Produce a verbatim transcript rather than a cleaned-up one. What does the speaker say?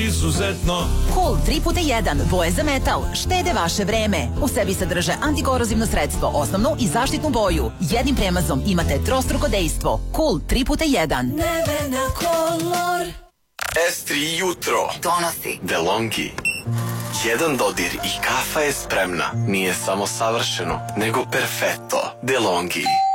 izuzetno. Cool tri puta jedan, boje za metal, štede vaše vreme. U sebi sadrže antikorozivno sredstvo, osnovnu i zaštitnu boju. Jednim premazom imate trostruko dejstvo. Cool tri puta jedan. Nevena Color. S tri jutro Donosi DeLonghi. Jedan dodir i kafa je spremna. Nije samo savršeno, nego perfetto. DeLonghi.